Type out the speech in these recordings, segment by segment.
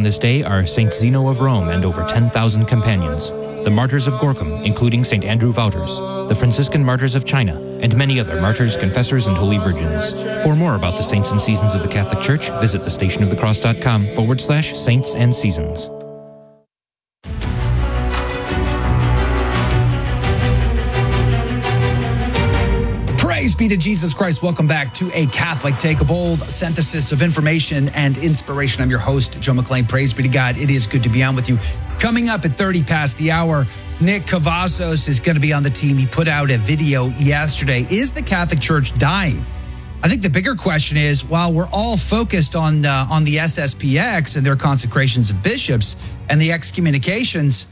this day are Saint Zeno of Rome and over 10,000 companions, the martyrs of Gorkum, including St. Andrew Wouters, the Franciscan martyrs of China, and many other martyrs, confessors, and holy virgins. For more about the saints and seasons of the Catholic Church, visit thestationofthecross.com/saints and seasons. Praise be to Jesus Christ. Welcome back to A Catholic Take, a bold synthesis of information and inspiration. I'm your host, Joe McLean. Praise be to God. It is good to be on with you. Coming up at 30 past the hour, Nick Cavazos is going to be on the team. He put out a video yesterday. Is the Catholic Church dying? I think the bigger question is, while we're all focused on the SSPX and their consecrations of bishops and the excommunications,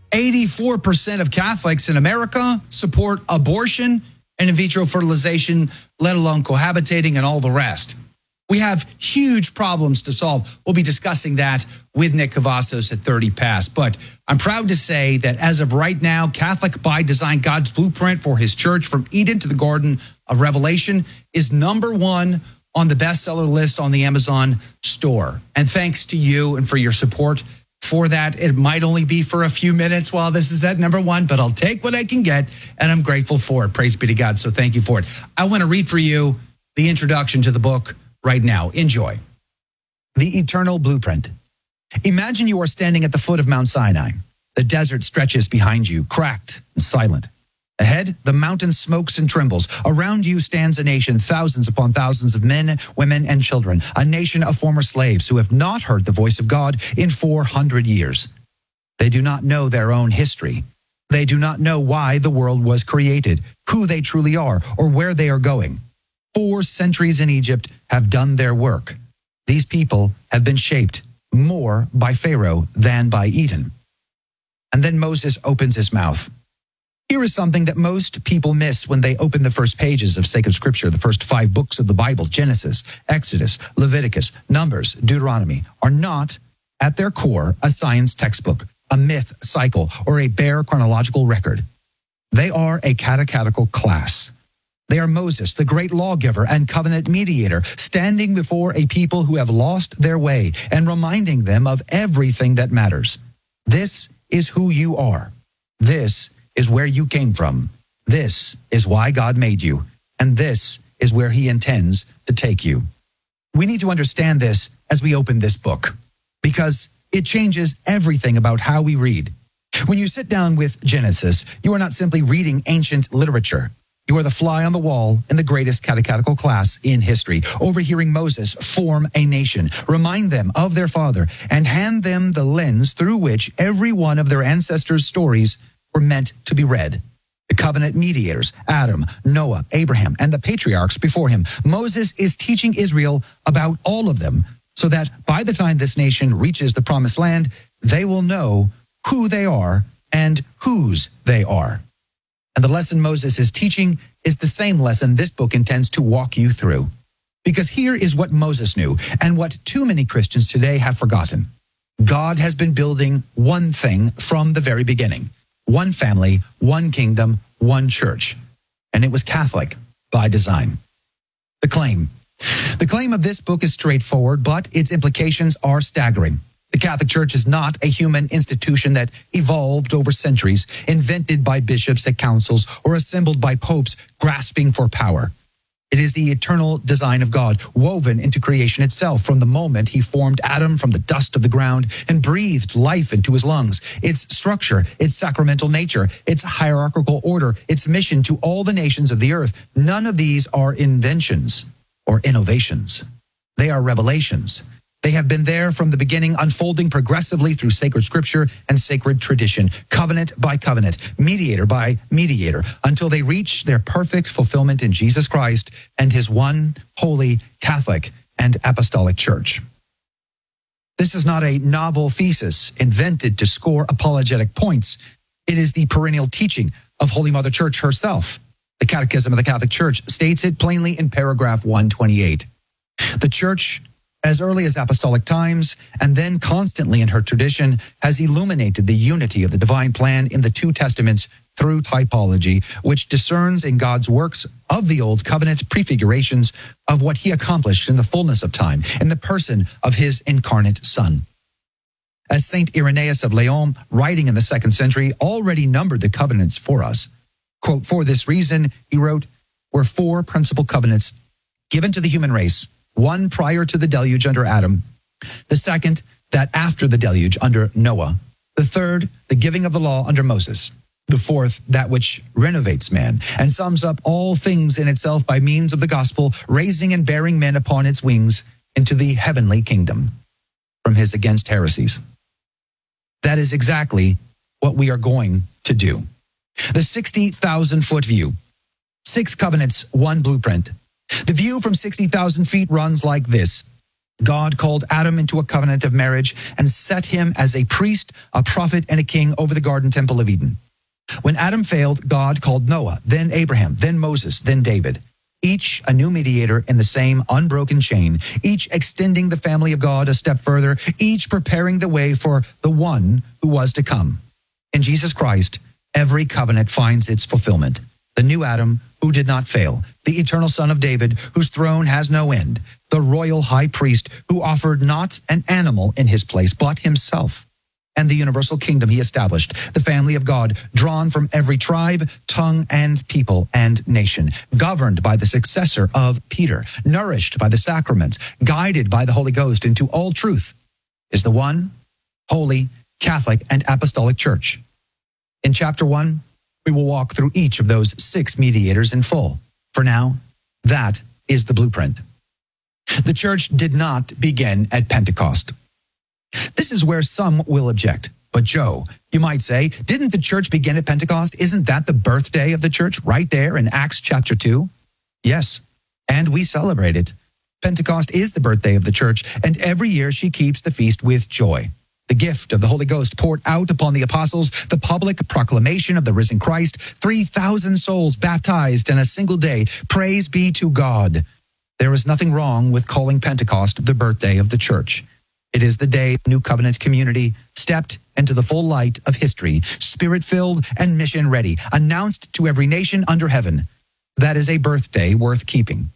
84% of Catholics in America support abortion and in vitro fertilization, let alone cohabitating and all the rest. We have huge problems to solve. We'll be discussing that with Nick Cavazos at 30 past. But I'm proud to say that as of right now, Catholic by Design, God's blueprint for his church from Eden to the Garden of Revelation, is #1 on the bestseller list on the Amazon store. And thanks to you and for your support for that. It might only be for a few minutes while this is at #1, but I'll take what I can get, and I'm grateful for it. Praise be to God. So thank you for it. I want to read for you the introduction to the book right now. Enjoy. The Eternal Blueprint. Imagine you are standing at the foot of Mount Sinai. The desert stretches behind you, cracked and silent. Ahead, the mountain smokes and trembles. Around you stands a nation, thousands upon thousands of men, women, and children, a nation of former slaves who have not heard the voice of God in 400 years. They do not know their own history. They do not know why the world was created, who they truly are, or where they are going. 4 centuries in Egypt have done their work. These people have been shaped more by Pharaoh than by Eden. And then Moses opens his mouth. Here is something that most people miss when they open the first pages of sacred scripture. The first 5 books of the Bible, Genesis, Exodus, Leviticus, Numbers, Deuteronomy, are not, at their core, a science textbook, a myth cycle, or a bare chronological record. They are a catechetical class. They are Moses, the great lawgiver and covenant mediator, standing before a people who have lost their way and reminding them of everything that matters. This is who you are. This is where you came from. This is why God made you. And this is where he intends to take you. We need to understand this as we open this book, because it changes everything about how we read. When you sit down with Genesis, you are not simply reading ancient literature. You are the fly on the wall in the greatest catechetical class in history, overhearing Moses form a nation, remind them of their father, and hand them the lens through which every one of their ancestors' stories were meant to be read. The covenant mediators, Adam, Noah, Abraham, and the patriarchs before him. Moses is teaching Israel about all of them so that by the time this nation reaches the promised land, they will know who they are and whose they are. And the lesson Moses is teaching is the same lesson this book intends to walk you through. Because here is what Moses knew and what too many Christians today have forgotten. God has been building one thing from the very beginning. One family, one kingdom, one church. And it was Catholic by design. The claim of this book is straightforward, but its implications are staggering. The Catholic Church is not a human institution that evolved over centuries, invented by bishops at councils, or assembled by popes grasping for power. It is the eternal design of God, woven into creation itself from the moment he formed Adam from the dust of the ground and breathed life into his lungs. Its structure, its sacramental nature, its hierarchical order, its mission to all the nations of the earth, none of these are inventions or innovations. They are revelations. They have been there from the beginning, unfolding progressively through sacred scripture and sacred tradition, covenant by covenant, mediator by mediator, until they reach their perfect fulfillment in Jesus Christ and his one holy Catholic and apostolic church. This is not a novel thesis invented to score apologetic points. It is the perennial teaching of Holy Mother Church herself. The Catechism of the Catholic Church states it plainly in paragraph 128. The Church, as early as apostolic times, and then constantly in her tradition, has illuminated the unity of the divine plan in the two testaments through typology, which discerns in God's works of the Old Covenant prefigurations of what he accomplished in the fullness of time, in the person of his incarnate Son. as Saint Irenaeus of Lyon, writing in the 2nd century, already numbered the covenants for us. Quote, for this reason, he wrote, were 4 principal covenants given to the human race, one prior to the deluge under Adam, the second, that after the deluge under Noah, the third, the giving of the law under Moses, the fourth, that which renovates man and sums up all things in itself by means of the gospel, raising and bearing men upon its wings into the heavenly kingdom. From his Against Heresies. That is exactly what we are going to do. The 60,000-foot view. 6 covenants, 1 blueprint. The view from 60,000 feet runs like this. God called Adam into a covenant of marriage and set him as a priest, a prophet, and a king over the garden temple of Eden. When Adam failed, God called Noah, then Abraham, then Moses, then David. Each a new mediator in the same unbroken chain, each extending the family of God a step further, each preparing the way for the one who was to come. In Jesus Christ, every covenant finds its fulfillment. The new Adam who did not fail, the eternal Son of David whose throne has no end, the royal high priest who offered not an animal in his place, but himself. And the universal kingdom he established, the family of God, drawn from every tribe, tongue, and people and nation, governed by the successor of Peter, nourished by the sacraments, guided by the Holy Ghost into all truth, is the one, holy, Catholic, and Apostolic Church. In chapter 1, we will walk through each of those 6 mediators in full. For now, that is the blueprint. The church did not begin at Pentecost. This is where some will object. But Joe, you might say, didn't the church begin at Pentecost? Isn't that the birthday of the church right there in Acts chapter 2? Yes, and we celebrate it. Pentecost is the birthday of the church, and every year she keeps the feast with joy. The gift of the Holy Ghost poured out upon the apostles, the public proclamation of the risen Christ, 3,000 souls baptized in a single day. Praise be to God. There is nothing wrong with calling Pentecost the birthday of the church. It is the day the New Covenant community stepped into the full light of history, spirit-filled and mission-ready, announced to every nation under heaven. That is a birthday worth keeping.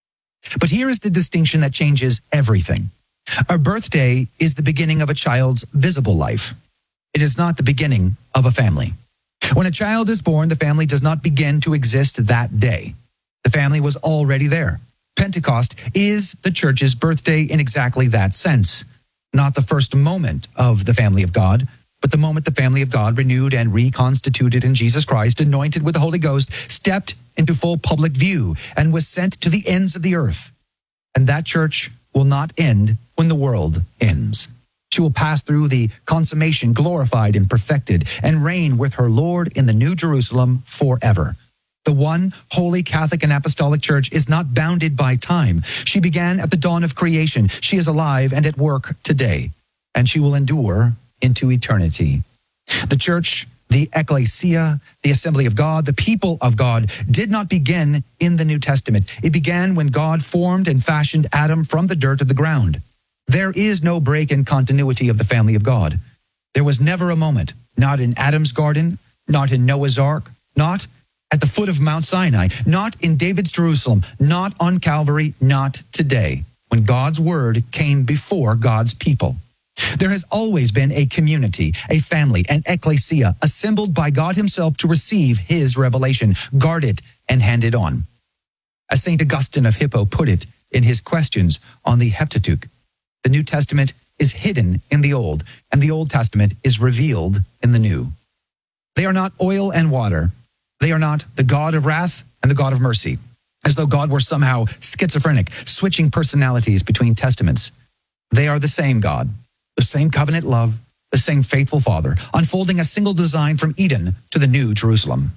But here is the distinction that changes everything. A birthday is the beginning of a child's visible life. It is not the beginning of a family. When a child is born, the family does not begin to exist that day. The family was already there. Pentecost is the church's birthday in exactly that sense. Not the first moment of the family of God, but the moment the family of God, renewed and reconstituted in Jesus Christ, anointed with the Holy Ghost, stepped into full public view and was sent to the ends of the earth. And that church will not end when the world ends. She will pass through the consummation, glorified and perfected, and reign with her Lord in the New Jerusalem forever. The one holy Catholic and Apostolic Church is not bounded by time. She began at the dawn of creation. She is alive and at work today, and she will endure into eternity. The church, the ecclesia, the assembly of God, the people of God, did not begin in the New Testament. It began when God formed and fashioned Adam from the dirt of the ground. There is no break in continuity of the family of God. There was never a moment, not in Adam's garden, not in Noah's ark, not at the foot of Mount Sinai, not in David's Jerusalem, not on Calvary, not today, when God's word came before God's people. There has always been a community, a family, an ecclesia, assembled by God himself to receive his revelation, guard it, and hand it on. As St. Augustine of Hippo put it in his questions on the Heptateuch, the New Testament is hidden in the Old, and the Old Testament is revealed in the New. They are not oil and water. They are not the God of wrath and the God of mercy, as though God were somehow schizophrenic, switching personalities between testaments. They are the same God, the same covenant love, the same faithful Father, unfolding a single design from Eden to the New Jerusalem.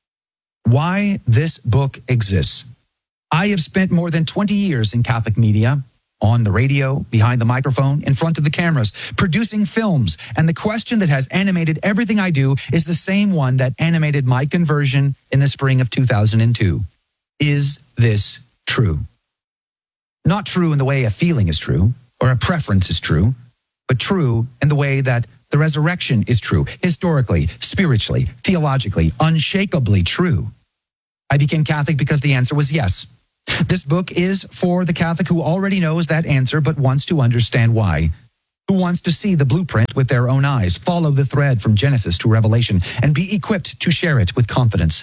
Why this book exists. I have spent more than 20 years in Catholic media, on the radio, behind the microphone, in front of the cameras, producing films, and the question that has animated everything I do is the same one that animated my conversion in the spring of 2002. Is this true? Not true in the way a feeling is true, or a preference is true, but true in the way that the resurrection is true, historically, spiritually, theologically, unshakably true. I became Catholic because the answer was yes. This book is for the Catholic who already knows that answer but wants to understand why. who wants to see the blueprint with their own eyes, follow the thread from Genesis to Revelation, and be equipped to share it with confidence.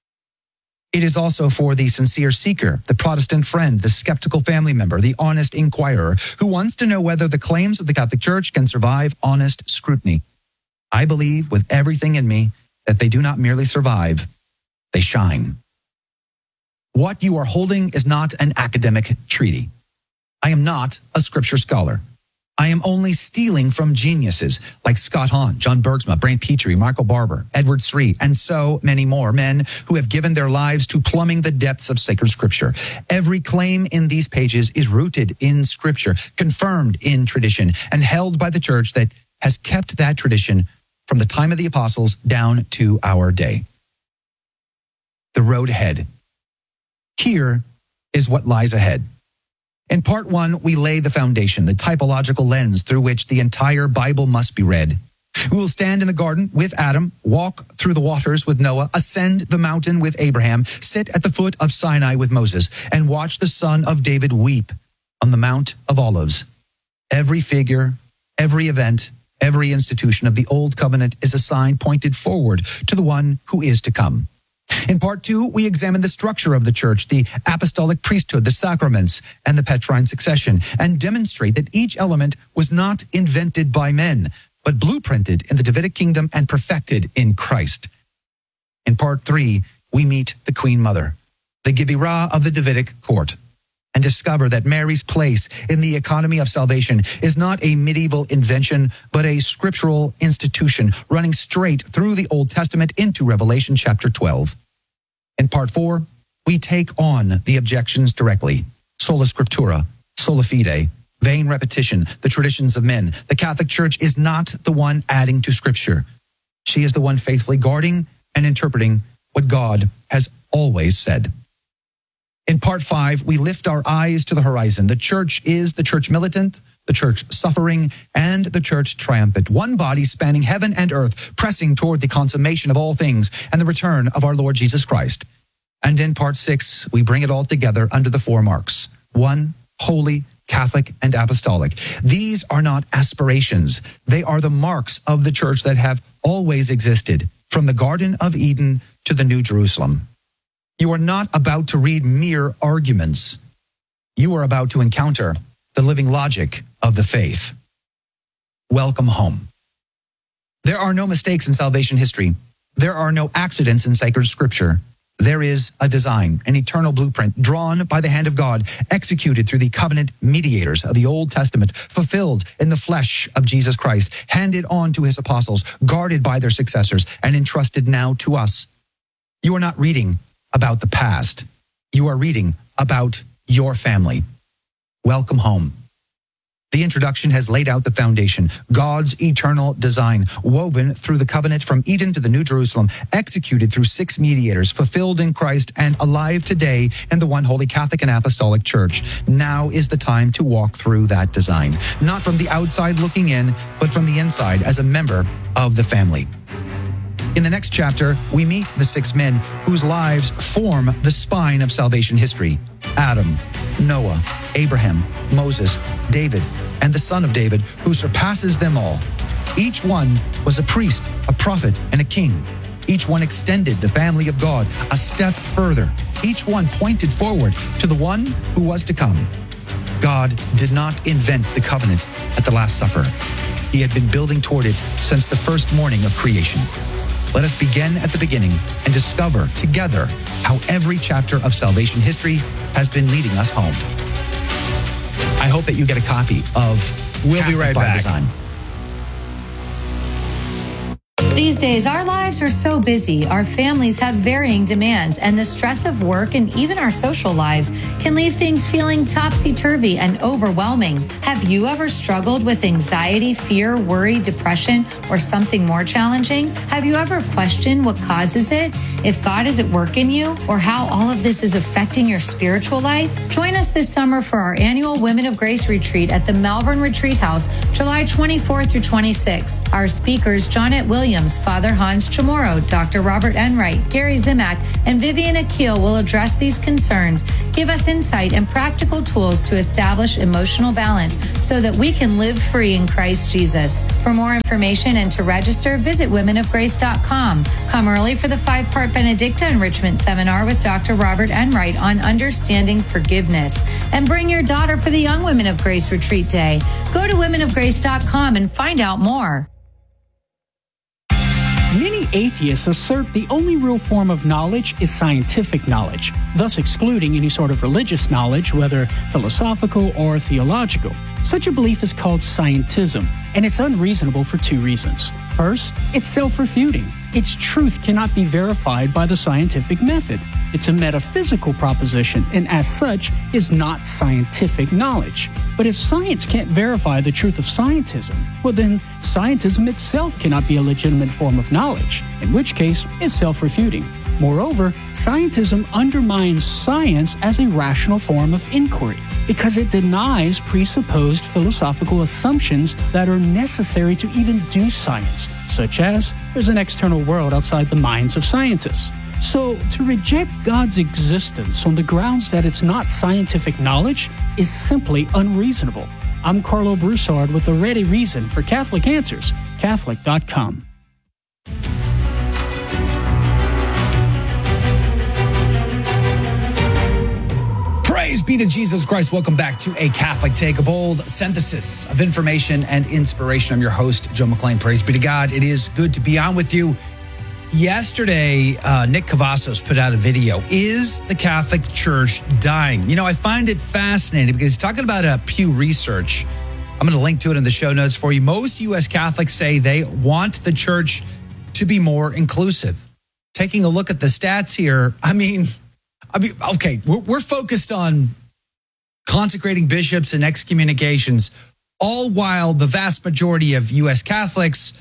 It is also for the sincere seeker, the Protestant friend, the skeptical family member, the honest inquirer, who wants to know whether the claims of the Catholic Church can survive honest scrutiny. I believe with everything in me that they do not merely survive, they shine. What you are holding is not an academic treaty. I am not a scripture scholar. I am only stealing from geniuses like Scott Hahn, John Bergsma, Brant Petrie, Michael Barber, Edward Sri, and so many more, men who have given their lives to plumbing the depths of sacred scripture. Every claim in these pages is rooted in scripture, confirmed in tradition, and held by the church that has kept that tradition from the time of the apostles down to our day. The road ahead. Here is what lies ahead. In part 1, we lay the foundation, the typological lens through which the entire Bible must be read. We will stand in the garden with Adam, walk through the waters with Noah, ascend the mountain with Abraham, sit at the foot of Sinai with Moses, and watch the son of David weep on the Mount of Olives. Every figure, every event, every institution of the Old Covenant is a sign pointed forward to the one who is to come. In part 2, we examine the structure of the church, the apostolic priesthood, the sacraments, and the Petrine succession, and demonstrate that each element was not invented by men, but blueprinted in the Davidic kingdom and perfected in Christ. In part 3, we meet the Queen Mother, the Gibirah of the Davidic court, and discover that Mary's place in the economy of salvation is not a medieval invention, but a scriptural institution running straight through the Old Testament into Revelation chapter 12. In part 4, we take on the objections directly. Sola Scriptura, sola fide, vain repetition, the traditions of men. The Catholic Church is not the one adding to Scripture. She is the one faithfully guarding and interpreting what God has always said. In part 5, we lift our eyes to the horizon. The church is the church militant, the church suffering, and the church triumphant. One body spanning heaven and earth, pressing toward the consummation of all things and the return of our Lord Jesus Christ. And in part 6, we bring it all together under the 4 marks. 1, holy, Catholic, and apostolic. These are not aspirations. They are the marks of the church that have always existed, from the Garden of Eden to the New Jerusalem. You are not about to read mere arguments. You are about to encounter the living logic of the faith. Welcome home. There are no mistakes in salvation history. There are no accidents in sacred scripture. There is a design, an eternal blueprint drawn by the hand of God, executed through the covenant mediators of the Old Testament, fulfilled in the flesh of Jesus Christ, handed on to his apostles, guarded by their successors, and entrusted now to us. You are not reading about the past. You are reading about your family. Welcome home. The introduction has laid out the foundation, God's eternal design, woven through the covenant from Eden to the New Jerusalem, executed through 6 mediators, fulfilled in Christ, and alive today in the one holy Catholic and Apostolic Church. Now is the time to walk through that design, not from the outside looking in, but from the inside as a member of the family. In the next chapter, we meet the 6 men whose lives form the spine of salvation history: Adam, Noah, Abraham, Moses, David, and the son of David, who surpasses them all. Each one was a priest, a prophet, and a king. Each one extended the family of God a step further. Each one pointed forward to the one who was to come. God did not invent the covenant at the Last Supper. He had been building toward it since the first morning of creation. Let us begin at the beginning and discover together how every chapter of salvation history has been leading us home. I hope that you get a copy of We'll Be Right Back. Design. These days, our lives are so busy, our families have varying demands, and the stress of work and even our social lives can leave things feeling topsy-turvy and overwhelming. Have you ever struggled with anxiety, fear, worry, depression, or something more challenging? Have you ever questioned what causes it? if God is at work in you or how all of this is affecting your spiritual life? Join us this summer for our annual Women of Grace retreat at the Malvern Retreat House, July 24 through 26. Our speakers, Johnette Williams, Father Hans Chamorro, Dr. Robert Enright, Gary Zimak, and Vivian Akil will address these concerns, give us insight and practical tools to establish emotional balance so that we can live free in Christ Jesus. For more information and to register, visit womenofgrace.com. Come early for the 5-part Benedicta Enrichment Seminar with Dr. Robert Enright on understanding forgiveness. And bring your daughter for the Young Women of Grace Retreat Day. Go to womenofgrace.com and find out more. Many atheists assert the only real form of knowledge is scientific knowledge, thus excluding any sort of religious knowledge, whether philosophical or theological. Such a belief is called scientism, and it's unreasonable for 2 reasons. First, it's self-refuting. Its truth cannot be verified by the scientific method. It's a metaphysical proposition, and as such, is not scientific knowledge. But if science can't verify the truth of scientism, well then, scientism itself cannot be a legitimate form of knowledge, in which case, it's self-refuting. Moreover, scientism undermines science as a rational form of inquiry because it denies presupposed philosophical assumptions that are necessary to even do science, such as there's an external world outside the minds of scientists. So, to reject God's existence on the grounds that it's not scientific knowledge is simply unreasonable. I'm Carlo Broussard with a ready reason for Catholic Answers, Catholic.com. Praise be to Jesus Christ. Welcome back to A Catholic Take, a bold synthesis of information and inspiration. I'm your host, Joe McClain. Praise be to God. It is good to be on with you. Yesterday, Nick Cavazos put out a video. Is the Catholic Church dying? You know, I find it fascinating because he's talking about Pew Research. I'm going to link to it in the show notes for you. Most U.S. Catholics say they want the church to be more inclusive. Taking a look at the stats here, I mean, okay, we're focused on consecrating bishops and excommunications, all while the vast majority of U.S. Catholics,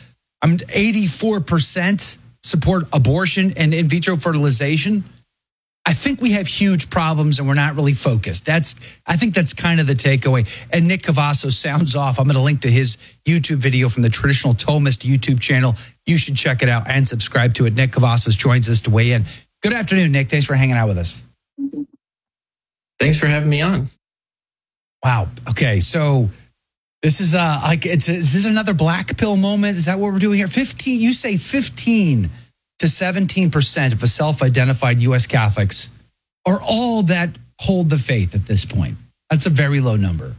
84%, support abortion and in vitro fertilization. I think we have huge problems and we're not really focused. I think that's kind of the takeaway. And Nick Cavazos sounds off. I'm going to link to his YouTube video from the Traditional Thomist YouTube channel. You should check it out and subscribe to it. Nick Cavazos joins us to weigh in. Good afternoon, Nick. Thanks for hanging out with us. Thanks for having me on. Wow. Okay. So this is is this another black pill moment? Is that what we're doing here? 15, you say 15 to 17% of the self-identified U.S. Catholics are all that hold the faith at this point. That's a very low number.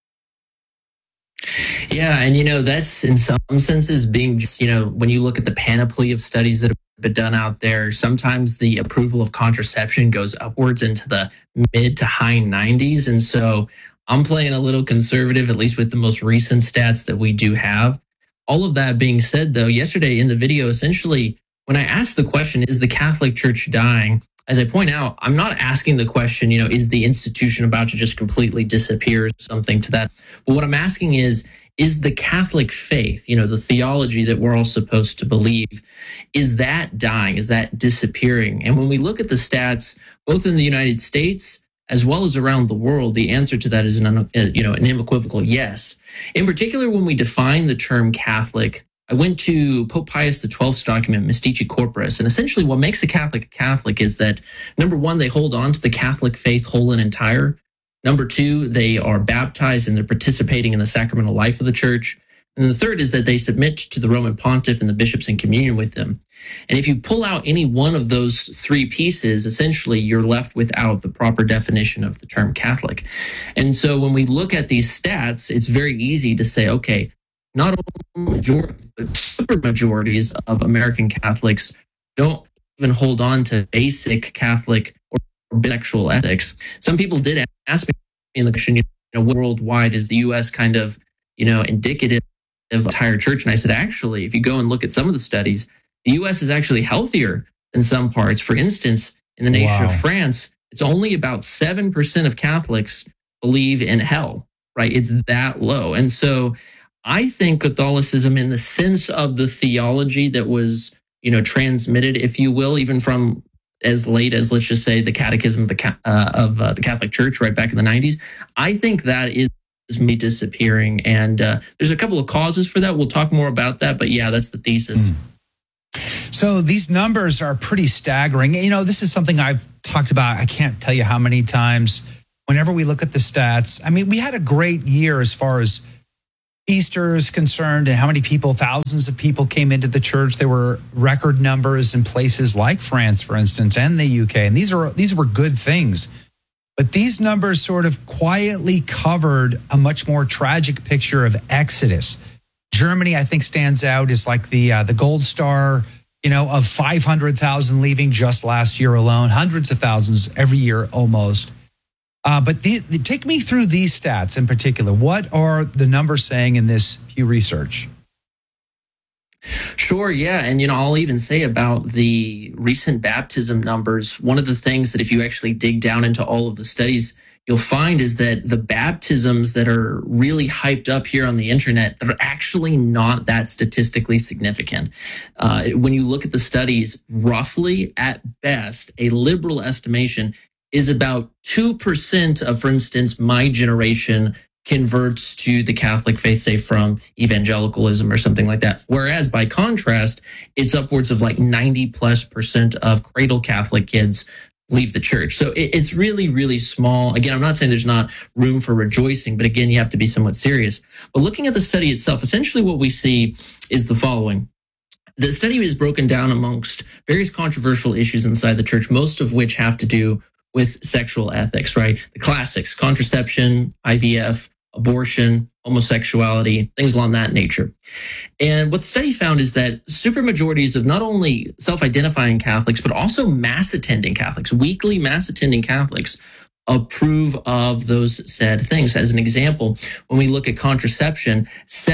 Yeah. And, that's in some senses being just, when you look at the panoply of studies that have been done out there, sometimes the approval of contraception goes upwards into the mid to high 90s. And so I'm playing a little conservative, at least with the most recent stats that we do have. All of that being said, though, yesterday in the video, essentially, when I asked the question, is the Catholic Church dying? As I point out, I'm not asking the question, is the institution about to just completely disappear or something to that? But what I'm asking is the Catholic faith, the theology that we're all supposed to believe, is that dying? Is that disappearing? And when we look at the stats, both in the United States as well as around the world, the answer to that is an unequivocal yes. In particular, when we define the term Catholic, I went to Pope Pius XII's document, Mystici Corporis, and essentially what makes a Catholic is that, number one, they hold on to the Catholic faith whole and entire. Number two, they are baptized and they're participating in the sacramental life of the church. And the third is that they submit to the Roman pontiff and the bishops in communion with them. And if you pull out any one of those 3 pieces, essentially you're left without the proper definition of the term Catholic. And so when we look at these stats, it's very easy to say, okay, not only majority, but super majorities of American Catholics don't even hold on to basic Catholic or bisexual ethics. Some people did ask me in the question, worldwide, is the U.S. kind of, indicative of the entire church? And I said, actually, if you go and look at some of the studies, the U.S. is actually healthier in some parts. For instance, in the nation of France, it's only about 7% of Catholics believe in hell, right? It's that low. And so I think Catholicism, in the sense of the theology that was, transmitted, if you will, even from as late as, let's just say, the Catechism of the Catholic Church right back in the 90s. I think that is me disappearing. And there's a couple of causes for that. We'll talk more about that. But yeah, that's the thesis. So these numbers are pretty staggering. This is something I've talked about. I can't tell you how many times. Whenever we look at the stats, I mean, we had a great year as far as Easter is concerned and how many people, thousands of people came into the church. There were record numbers in places like France, for instance, and the UK. And these were good things. But these numbers sort of quietly covered a much more tragic picture of Exodus. Germany, I think, stands out as like the gold star, of 500,000 leaving just last year alone, hundreds of thousands every year almost. But take me through these stats in particular. What are the numbers saying in this Pew Research? Sure, yeah. And, I'll even say about the recent baptism numbers, one of the things that if you actually dig down into all of the studies, you'll find is that the baptisms that are really hyped up here on the internet, that are actually not that statistically significant. When you look at the studies, roughly at best, a liberal estimation is about 2% of, for instance, my generation converts to the Catholic faith, say from evangelicalism or something like that. Whereas by contrast, it's upwards of like 90+% of cradle Catholic kids leave the church. So it's really, really small. Again, I'm not saying there's not room for rejoicing, but again, you have to be somewhat serious. But looking at the study itself, essentially what we see is the following. The study is broken down amongst various controversial issues inside the church, most of which have to do with sexual ethics, right? The classics, contraception, IVF, abortion, homosexuality, things along that nature. And what the study found is that supermajorities of not only self-identifying Catholics, but also mass-attending Catholics, weekly mass-attending Catholics, approve of those said things. As an example, when we look at contraception,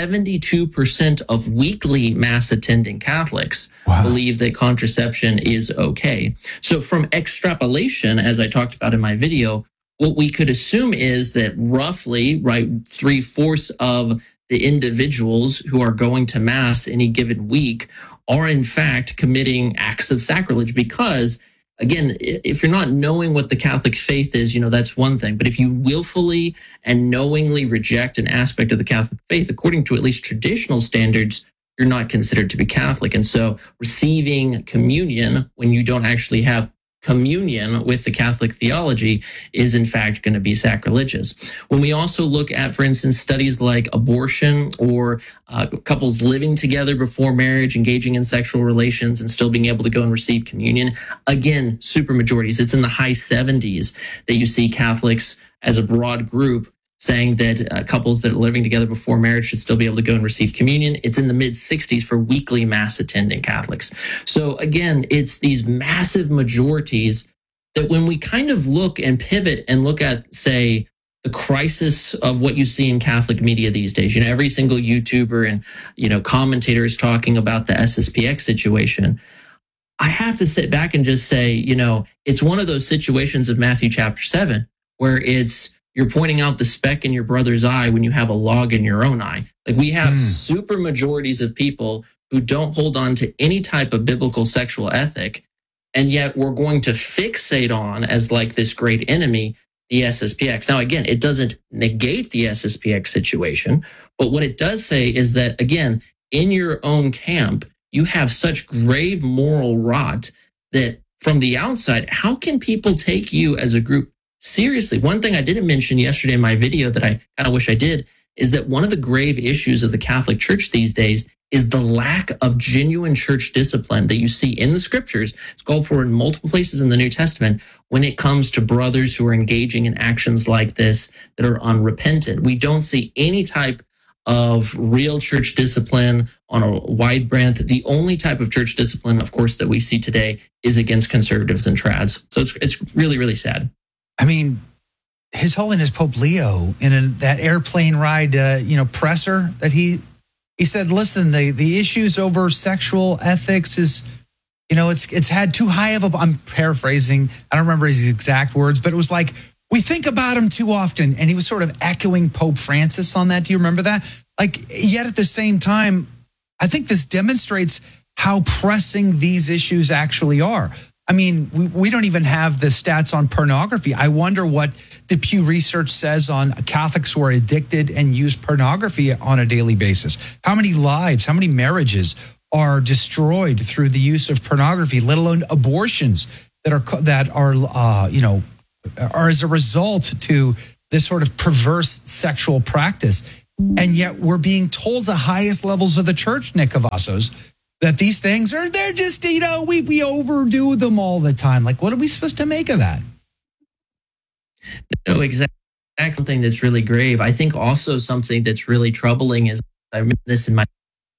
72% of weekly mass-attending Catholics believe that contraception is okay. So from extrapolation, as I talked about in my video, what we could assume is that roughly, right, 3/4 of the individuals who are going to Mass any given week are in fact committing acts of sacrilege because, again, if you're not knowing what the Catholic faith is, that's one thing. But if you willfully and knowingly reject an aspect of the Catholic faith, according to at least traditional standards, you're not considered to be Catholic. And so receiving communion when you don't actually have communion with the Catholic theology is in fact going to be sacrilegious. When we also look at, for instance, studies like abortion or couples living together before marriage, engaging in sexual relations and still being able to go and receive communion, again, supermajorities. It's in the high 70s that you see Catholics as a broad group saying that couples that are living together before marriage should still be able to go and receive communion. It's in the mid-60s for weekly mass-attending Catholics. So again, it's these massive majorities that when we kind of look and pivot and look at, say, the crisis of what you see in Catholic media these days, every single YouTuber and, commentator is talking about the SSPX situation. I have to sit back and just say, it's one of those situations of Matthew chapter 7 where you're pointing out the speck in your brother's eye when you have a log in your own eye. Like we have super majorities of people who don't hold on to any type of biblical sexual ethic. And yet we're going to fixate on as like this great enemy, the SSPX. Now, again, it doesn't negate the SSPX situation, but what it does say is that, again, in your own camp, you have such grave moral rot that from the outside, how can people take you as a group seriously? One thing I didn't mention yesterday in my video that I kind of wish I did is that one of the grave issues of the Catholic Church these days is the lack of genuine church discipline that you see in the scriptures. It's called for in multiple places in the New Testament when it comes to brothers who are engaging in actions like this that are unrepentant. We don't see any type of real church discipline on a wide breadth. The only type of church discipline, of course, that we see today is against conservatives and trads. So it's really, really sad. I mean, His Holiness Pope Leo, in that airplane ride, presser that he said, listen, the issues over sexual ethics is, it's had too high of I'm paraphrasing. I don't remember his exact words, but it was like, we think about him too often. And he was sort of echoing Pope Francis on that. Do you remember that? Yet at the same time, I think this demonstrates how pressing these issues actually are. I mean, we don't even have the stats on pornography. I wonder what the Pew Research says on Catholics who are addicted and use pornography on a daily basis. How many lives, how many marriages are destroyed through the use of pornography, let alone abortions that are as a result to this sort of perverse sexual practice. And yet we're being told the highest levels of the church, Nick Cavazos, that these things they're just, we overdo them all the time. Like, what are we supposed to make of that? No, exactly. Something that's really grave. I think also something that's really troubling is, I remember this in my,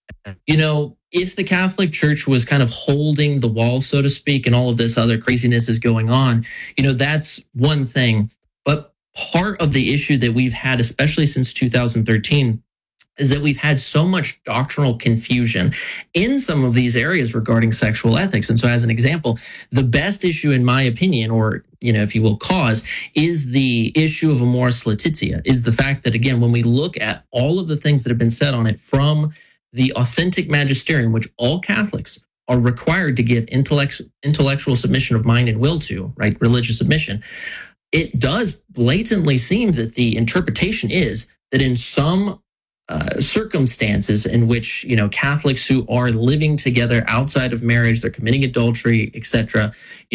if the Catholic Church was kind of holding the wall, so to speak, and all of this other craziness is going on, that's one thing. But part of the issue that we've had, especially since 2013, is that we've had so much doctrinal confusion in some of these areas regarding sexual ethics. And so as an example, the best issue, in my opinion, or, if you will, cause, is the issue of Amoris Laetitia, is the fact that, again, when we look at all of the things that have been said on it from the authentic magisterium, which all Catholics are required to give intellectual submission of mind and will to, right, religious submission, it does blatantly seem that the interpretation is that in some circumstances in which, Catholics who are living together outside of marriage, they're committing adultery, etc.,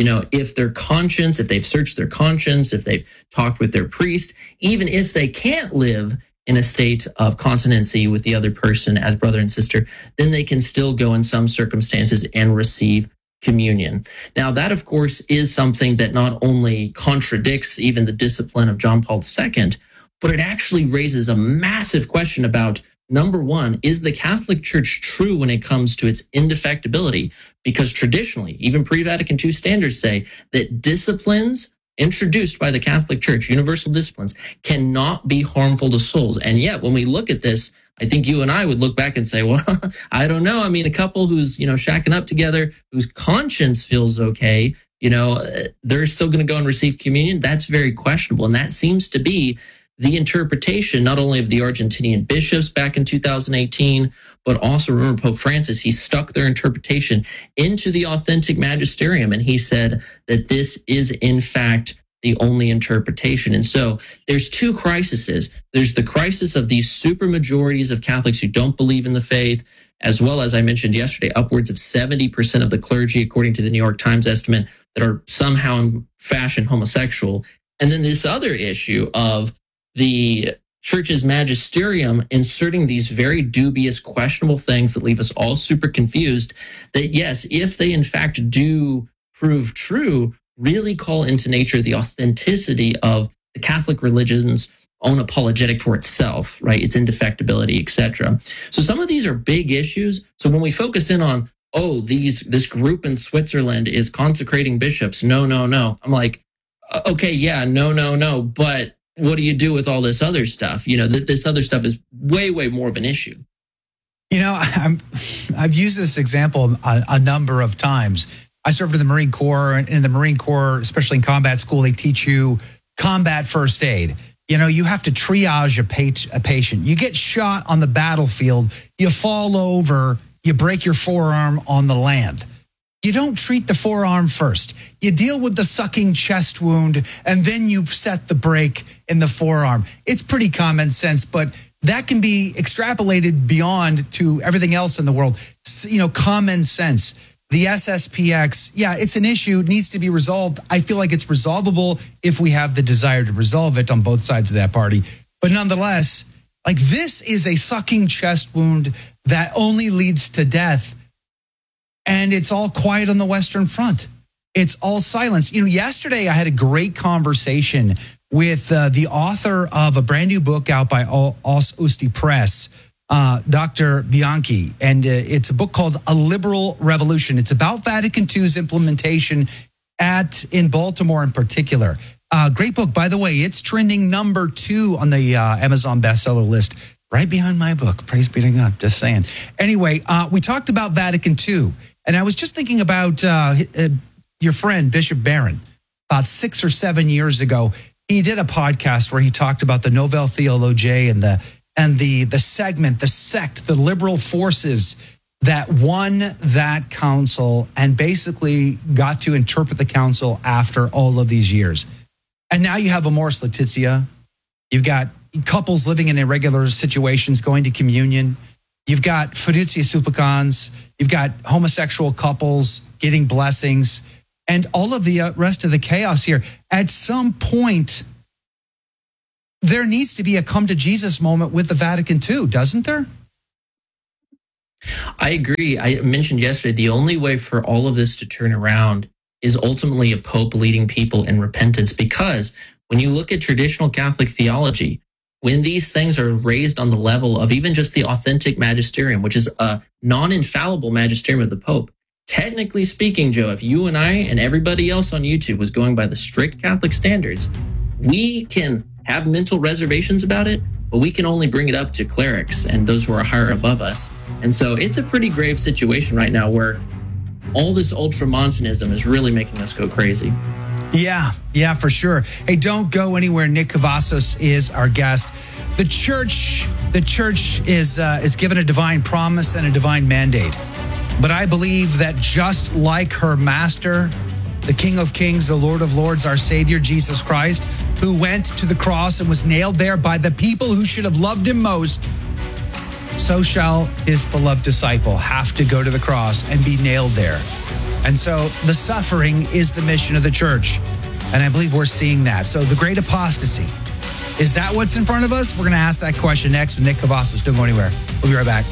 if their conscience, if they've searched their conscience, if they've talked with their priest, even if they can't live in a state of continency with the other person as brother and sister, then they can still go in some circumstances and receive communion. Now, that, of course, is something that not only contradicts even the discipline of John Paul II, but it actually raises a massive question about, number one, is the Catholic Church true when it comes to its indefectibility? Because traditionally, even pre-Vatican II standards say that disciplines introduced by the Catholic Church, universal disciplines, cannot be harmful to souls. And yet, when we look at this, I think you and I would look back and say, well, I don't know. I mean, a couple who's, shacking up together, whose conscience feels okay, they're still going to go and receive communion. That's very questionable. And that seems to be the interpretation, not only of the Argentinian bishops back in 2018, but also, remember, Pope Francis, he stuck their interpretation into the authentic magisterium, and he said that this is, in fact, the only interpretation. And so there's two crises. There's the crisis of these supermajorities of Catholics who don't believe in the faith, as well as I mentioned yesterday, upwards of 70% of the clergy, according to the New York Times estimate, that are somehow in fashion homosexual. And then this other issue of the Church's magisterium inserting these very dubious, questionable things that leave us all super confused, that yes, if they in fact do prove true, really call into nature the authenticity of the Catholic religion's own apologetic for itself, right? Its indefectibility, etc. So some of these are big issues. So when we focus in on, this group in Switzerland is consecrating bishops, no. I'm like, okay, yeah, no, but what do you do with all this other stuff? This other stuff is way, way more of an issue. I've used this example a number of times. I served in the Marine Corps, and in the Marine Corps, especially in combat school, they teach you combat first aid. You have to triage a patient. You get shot on the battlefield, you fall over, you break your forearm on the land. You don't treat the forearm first. You deal with the sucking chest wound, and then you set the break in the forearm. It's pretty common sense, but that can be extrapolated beyond to everything else in the world. Common sense. The SSPX, it's an issue. It needs to be resolved. I feel like it's resolvable if we have the desire to resolve it on both sides of that party. But nonetheless, this is a sucking chest wound that only leads to death. And it's all quiet on the Western Front. It's all silence. Yesterday I had a great conversation with the author of a brand new book out by Os Usti Press, Dr. Bianchi. And it's a book called A Liberal Revolution. It's about Vatican II's implementation in Baltimore in particular. Great book, by the way. It's trending number 2 on the Amazon bestseller list, right behind my book. Praise be to God. Just saying. Anyway, we talked about Vatican II. And I was just thinking about your friend, Bishop Barron. About 6 or 7 years ago, he did a podcast where he talked about the Nouvelle Theologie and the segment, the sect, the liberal forces that won that council and basically got to interpret the council after all of these years. And now you have Amoris Laetitia. You've got couples living in irregular situations going to communion. You've got fiducia supplicans. You've got homosexual couples getting blessings and all of the rest of the chaos here. At some point, there needs to be a come to Jesus moment with the Vatican II, doesn't there? I agree. I mentioned yesterday, the only way for all of this to turn around is ultimately a pope leading people in repentance, because when you look at traditional Catholic theology, when these things are raised on the level of even just the authentic magisterium, which is a non-infallible magisterium of the Pope, technically speaking, Joe, if you and I and everybody else on YouTube was going by the strict Catholic standards, we can have mental reservations about it, but we can only bring it up to clerics and those who are higher above us. And so it's a pretty grave situation right now where all this ultramontanism is really making us go crazy. Yeah, for sure. Hey, don't go anywhere. Nick Cavazos is our guest. The church is given a divine promise and a divine mandate. But I believe that just like her master, the King of Kings, the Lord of Lords, our Savior, Jesus Christ, who went to the cross and was nailed there by the people who should have loved him most, so shall his beloved disciple have to go to the cross and be nailed there. And so the suffering is the mission of the church. And I believe we're seeing that. So the great apostasy, is that what's in front of us? We're going to ask that question next with Nick Cavazos. Don't go anywhere. We'll be right back.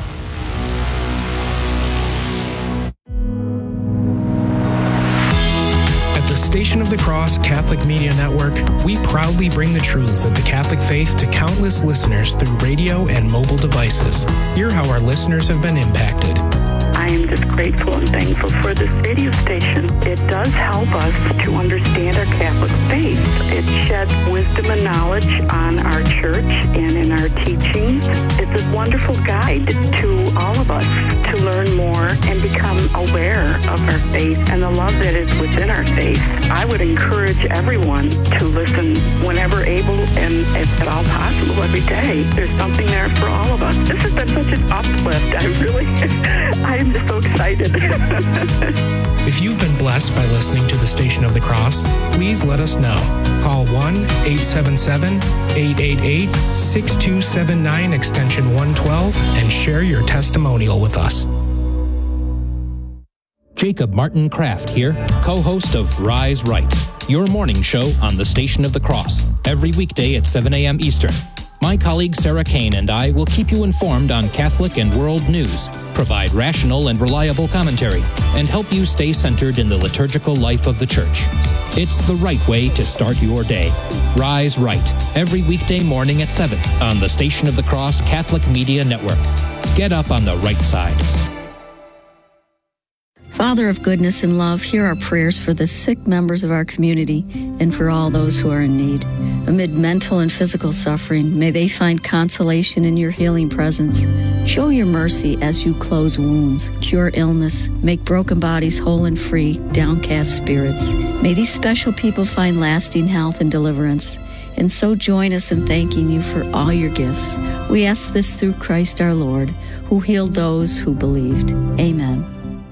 At the Station of the Cross Catholic Media Network, we proudly bring the truths of the Catholic faith to countless listeners through radio and mobile devices. Hear how our listeners have been impacted. I am just grateful and thankful for this radio station. It does help us to understand our Catholic faith. It sheds wisdom and knowledge on our church and in our teachings. It's a wonderful guide to all of us to learn more and become aware of our faith and the love that is within our faith. I would encourage everyone to listen whenever able and if at all possible every day. There's something there for all of us. This has been such an uplift. I am just so excited. If you've been blessed by listening to the Station of the Cross, please let us know. Call 1-877-888-6279 extension 112 and share your testimonial with us. Jacob Martin Kraft here, co-host of Rise Right, your morning show on the Station of the Cross, every weekday at 7 a.m. Eastern. My colleague Sarah Kane and I will keep you informed on Catholic and world news, provide rational and reliable commentary, and help you stay centered in the liturgical life of the Church. It's the right way to start your day. Rise Right, every weekday morning at 7 on the Station of the Cross Catholic Media Network. Get up on the right side. Father of goodness and love, hear our prayers for the sick members of our community and for all those who are in need. Amid mental and physical suffering, may they find consolation in your healing presence. Show your mercy as you close wounds, cure illness, make broken bodies whole and free, downcast spirits. May these special people find lasting health and deliverance. And so join us in thanking you for all your gifts. We ask this through Christ our Lord, who healed those who believed. Amen.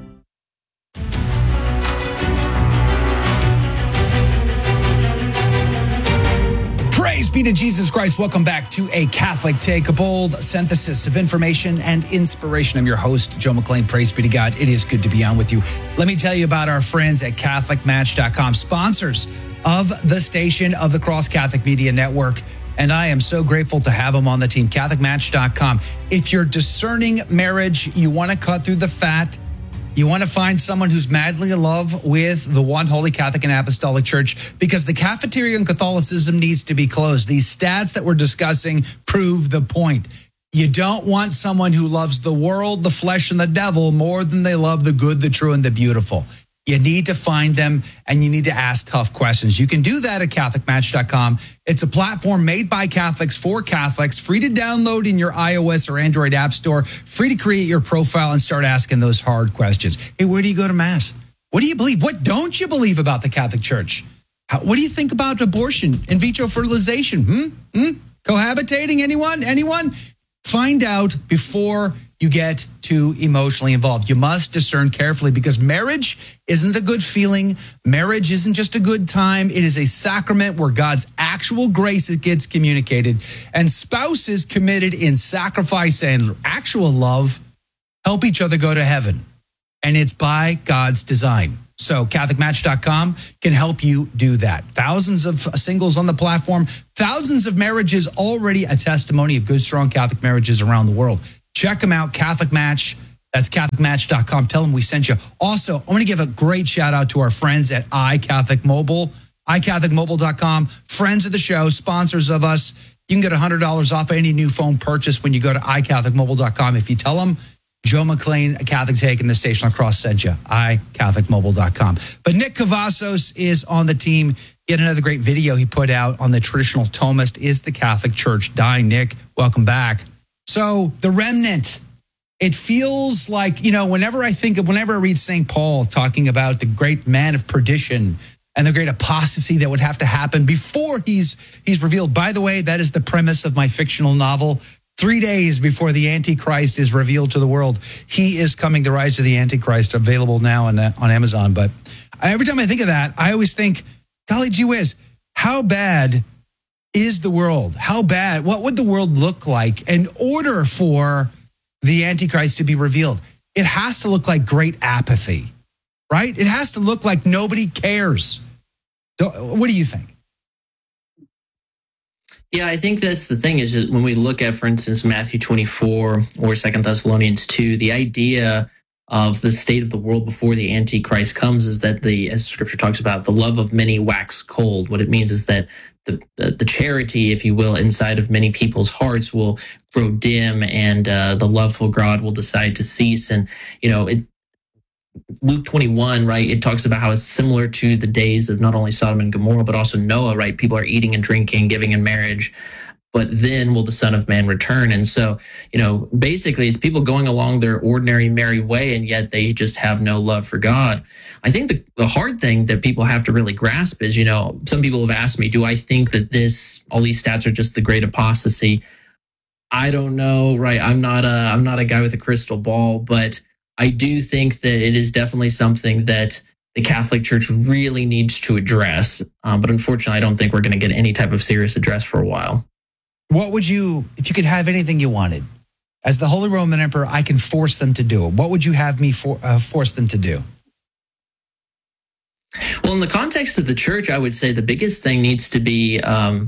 Praise be to Jesus Christ. Welcome back to A Catholic Take, a bold synthesis of information and inspiration. I'm your host, Joe McClain. Praise be to God. It is good to be on with you. Let me tell you about our friends at CatholicMatch.com, sponsors of the Station of the Cross Catholic Media Network. And I am so grateful to have them on the team, CatholicMatch.com. If you're discerning marriage, you want to cut through the fat, you want to find someone who's madly in love with the one holy Catholic and Apostolic Church, because the cafeteria in Catholicism needs to be closed. These stats that we're discussing prove the point. You don't want someone who loves the world, the flesh, and the devil more than they love the good, the true, and the beautiful. You need to find them, and you need to ask tough questions. You can do that at CatholicMatch.com. It's a platform made by Catholics for Catholics, free to download in your iOS or Android app store, free to create your profile and start asking those hard questions. Hey, where do you go to Mass? What do you believe? What don't you believe about the Catholic Church? What do you think about abortion, in vitro fertilization? Cohabitating? Anyone? Find out before you get too emotionally involved. You must discern carefully because marriage isn't a good feeling. Marriage isn't just a good time. It is a sacrament where God's actual grace gets communicated. And spouses committed in sacrifice and actual love help each other go to heaven. And it's by God's design. So CatholicMatch.com can help you do that. Thousands of singles on the platform, thousands of marriages, already a testimony of good, strong Catholic marriages around the world. Check them out, Catholic Match. That's CatholicMatch.com. Tell them we sent you. Also, I want to give a great shout out to our friends at iCatholic Mobile, iCatholicMobile.com. Friends of the show, sponsors of us. You can get $100 off any new phone purchase when you go to iCatholicMobile.com. If you tell them Joe McClain, a Catholic Take, and the Station on Cross sent you. iCatholicMobile.com. But Nick Cavazos is on the team. Yet another great video he put out on the traditional Thomist, Is the Catholic Church Dying? Nick, welcome back. So the remnant, it feels like, whenever I read St. Paul talking about the great man of perdition and the great apostasy that would have to happen before he's revealed. By the way, that is the premise of my fictional novel. 3 days before the Antichrist is revealed to the world, he is coming. The Rise of the Antichrist, available now on Amazon. But every time I think of that, I always think, golly gee whiz, how bad is the world? How bad? What would the world look like in order for the Antichrist to be revealed? It has to look like great apathy, right? It has to look like nobody cares. What do you think? Yeah, I think that's the thing is that when we look at, for instance, Matthew 24 or 2 Thessalonians 2, the idea of the state of the world before the Antichrist comes is that as Scripture talks about, the love of many wax cold. What it means is that the charity, if you will, inside of many people's hearts will grow dim, and the love for God will decide to cease. And Luke 21, right, it talks about how it's similar to the days of not only Sodom and Gomorrah, but also Noah, right? People are eating and drinking, giving in marriage, but then will the Son of Man return? And so, basically it's people going along their ordinary merry way, and yet they just have no love for God. I think the hard thing that people have to really grasp is, some people have asked me, do I think that all these stats are just the great apostasy? I don't know, right? I'm not a guy with a crystal ball, but I do think that it is definitely something that the Catholic Church really needs to address. But unfortunately, I don't think we're going to get any type of serious address for a while. What would you, if you could have anything you wanted, as the Holy Roman Emperor, I can force them to do it. What would you have me force them to do? Well, in the context of the church, I would say the biggest thing needs to be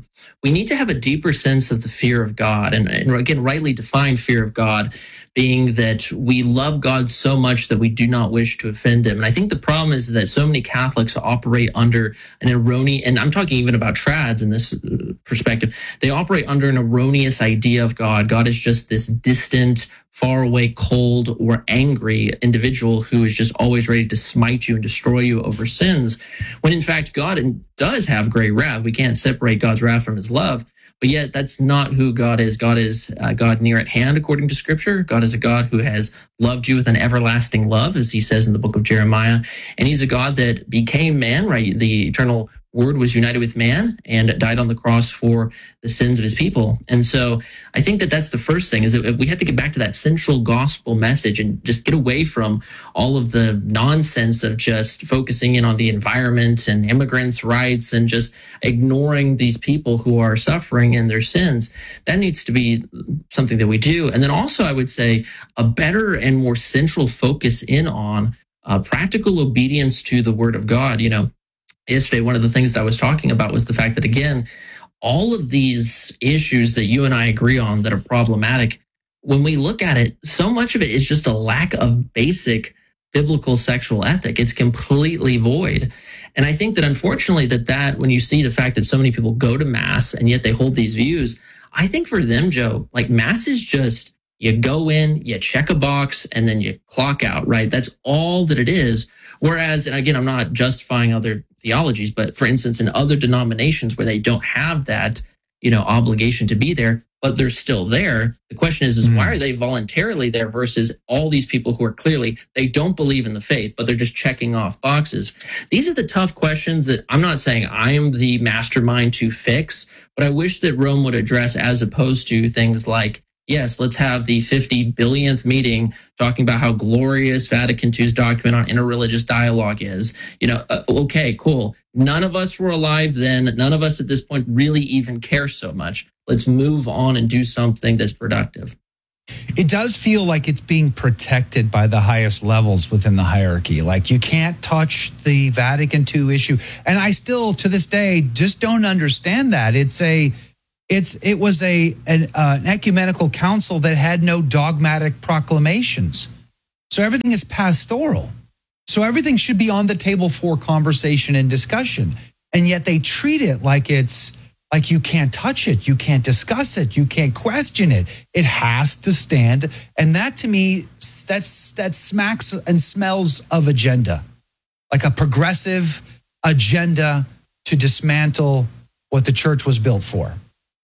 we need to have a deeper sense of the fear of God. And again, rightly defined fear of God being that we love God so much that we do not wish to offend him. And I think the problem is that so many Catholics operate under an erroneous, and I'm talking even about trads in this perspective, they operate under an erroneous idea of God. God is just this distant, far away, cold, or angry individual who is just always ready to smite you and destroy you over sins, when in fact God does have great wrath. We can't separate God's wrath from his love, but yet that's not who God is. God is God near at hand, according to Scripture. God is a God who has loved you with an everlasting love, as he says in the book of Jeremiah, and he's a God that became man, right? The eternal Word was united with man and died on the cross for the sins of his people. And so I think that that's the first thing, is that we have to get back to that central gospel message and just get away from all of the nonsense of just focusing in on the environment and immigrants' rights and just ignoring these people who are suffering in their sins. That needs to be something that we do. And then also I would say a better and more central focus in on practical obedience to the Word of God. Yesterday, one of the things that I was talking about was the fact that, again, all of these issues that you and I agree on that are problematic, when we look at it, so much of it is just a lack of basic biblical sexual ethic. It's completely void. And I think that unfortunately that when you see the fact that so many people go to Mass and yet they hold these views, I think for them, Joe, like Mass is just, you go in, you check a box, and then you clock out, right? That's all that it is. Whereas, and again, I'm not justifying other theologies, but for instance, in other denominations where they don't have that, obligation to be there, but they're still there. The question is why are they voluntarily there versus all these people who are clearly, they don't believe in the faith, but they're just checking off boxes? These are the tough questions that I'm not saying I am the mastermind to fix, but I wish that Rome would address, as opposed to things like, Yes, let's have the 50 billionth meeting talking about how glorious Vatican II's document on interreligious dialogue is. Okay, cool. None of us were alive then. None of us at this point really even care so much. Let's move on and do something that's productive. It does feel like it's being protected by the highest levels within the hierarchy. Like you can't touch the Vatican II issue. And I still, to this day, just don't understand that. It was an ecumenical council that had no dogmatic proclamations. So everything is pastoral. So everything should be on the table for conversation and discussion. And yet they treat it like it's like you can't touch it, you can't discuss it, you can't question it. It has to stand. And that to me, that smacks and smells of agenda, like a progressive agenda to dismantle what the church was built for.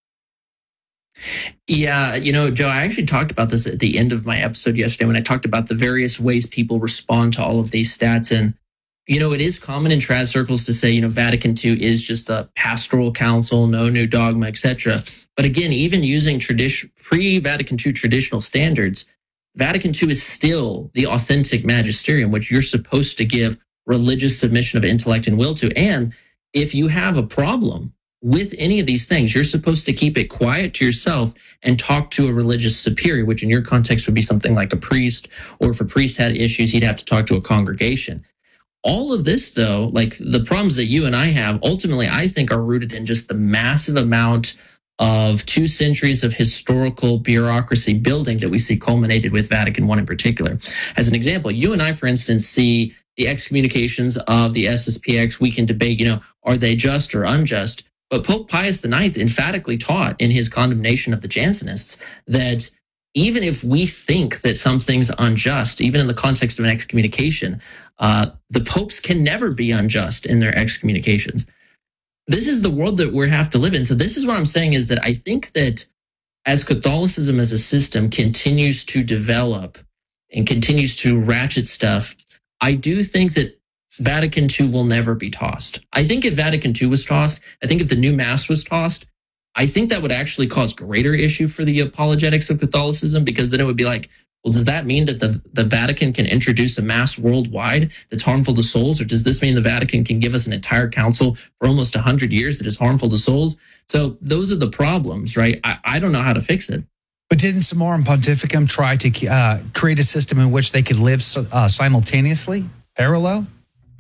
Yeah, Joe, I actually talked about this at the end of my episode yesterday when I talked about the various ways people respond to all of these stats. And, it is common in trad circles to say, Vatican II is just a pastoral council, no new dogma, etc. But again, even using pre-Vatican II traditional standards, Vatican II is still the authentic magisterium, which you're supposed to give religious submission of intellect and will to. And if you have a problem with any of these things, you're supposed to keep it quiet to yourself and talk to a religious superior, which in your context would be something like a priest, or if a priest had issues, he'd have to talk to a congregation. All of this, though, like the problems that you and I have, ultimately, I think are rooted in just the massive amount of 2 centuries of historical bureaucracy building that we see culminated with Vatican I in particular. As an example, you and I, for instance, see the excommunications of the SSPX. We can debate, are they just or unjust? But Pope Pius IX emphatically taught in his condemnation of the Jansenists that even if we think that something's unjust, even in the context of an excommunication, the popes can never be unjust in their excommunications. This is the world that we have to live in. So this is what I'm saying is that I think that as Catholicism as a system continues to develop and continues to ratchet stuff, I do think that Vatican II will never be tossed. I think if Vatican II was tossed, I think if the new Mass was tossed, I think that would actually cause greater issue for the apologetics of Catholicism, because then it would be like, well, does that mean that the Vatican can introduce a Mass worldwide that's harmful to souls? Or does this mean the Vatican can give us an entire council for almost 100 years that is harmful to souls? So those are the problems, right? I don't know how to fix it. But didn't Summorum Pontificum try to create a system in which they could live simultaneously, parallel?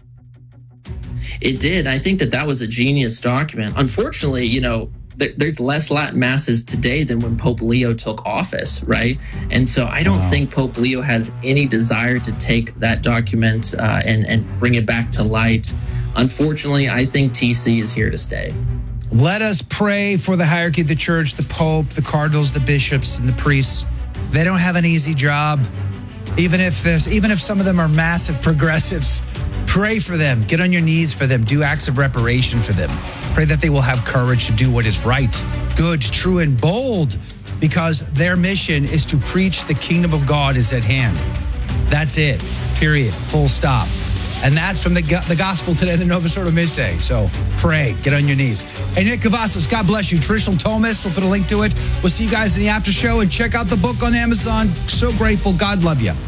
It did. I think that was a genius document. Unfortunately, there's less Latin masses today than when Pope Leo took office, right? And so I don't think Pope Leo has any desire to take that document and bring it back to light. Unfortunately, I think TC is here to stay. Let us pray for the hierarchy of the church, the Pope, the cardinals, the bishops, and the priests. They don't have an easy job. Even if some of them are massive progressives, pray for them. Get on your knees for them. Do acts of reparation for them. Pray that they will have courage to do what is right, good, true, and bold, because their mission is to preach the kingdom of God is at hand. That's it. Period. Full stop. And that's from the gospel today, the Novus Ordo Missae. So pray, get on your knees. Hey, Nick Cavazos, God bless you. Traditional Thomist, we'll put a link to it. We'll see you guys in the after show, and check out the book on Amazon. So grateful. God love you.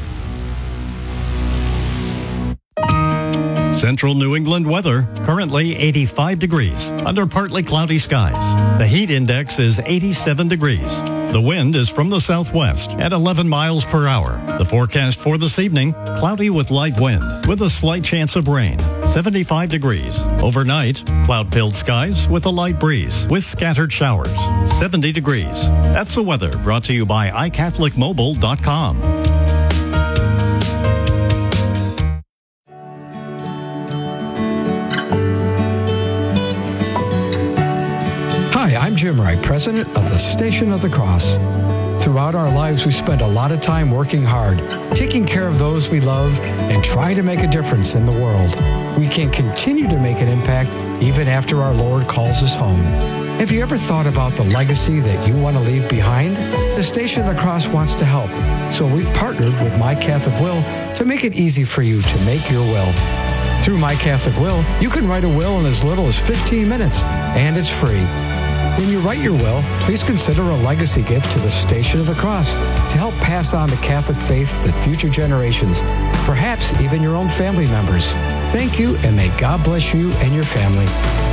Central New England weather, currently 85 degrees, under partly cloudy skies. The heat index is 87 degrees. The wind is from the southwest at 11 miles per hour. The forecast for this evening, cloudy with light wind, with a slight chance of rain, 75 degrees. Overnight, cloud-filled skies with a light breeze, with scattered showers, 70 degrees. That's the weather, brought to you by iCatholicMobile.com. Hi, I'm Jim Wright, president of the Station of the Cross. Throughout our lives, we spend a lot of time working hard, taking care of those we love, and trying to make a difference in the world. We can continue to make an impact even after our Lord calls us home. Have you ever thought about the legacy that you want to leave behind? The Station of the Cross wants to help, so we've partnered with My Catholic Will to make it easy for you to make your will. Through My Catholic Will, you can write a will in as little as 15 minutes, and it's free. When you write your will, please consider a legacy gift to the Station of the Cross to help pass on the Catholic faith to future generations, perhaps even your own family members. Thank you, and may God bless you and your family.